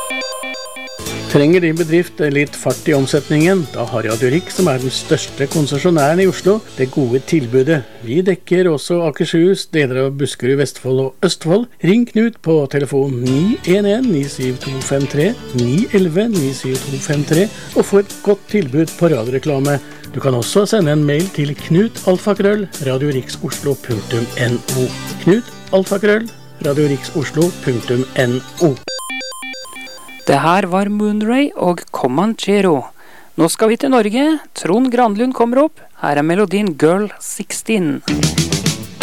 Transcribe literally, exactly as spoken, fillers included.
Trenger din bedrift litt fart i omsetningen? Da har Radio Rik, som er den største konsesjonæren i Oslo, det gode tilbudet. Vi dekker også Akershus, deler av Buskerud, Vestfold og Østfold. Ring Knut på telefon ni en en ni syv to fem tre, ni en en ni syv to fem tre og få et godt tilbud på radioreklame. Du kan også sende en mail til knutalfakrøll radioriksoslo punktum no. Knut alfakrøll radioriksoslo punktum no. Det her var Moonray og Comanchero. Nå skal vi til Norge. Trond Granlund kommer opp. Her er melodien Girl seksten.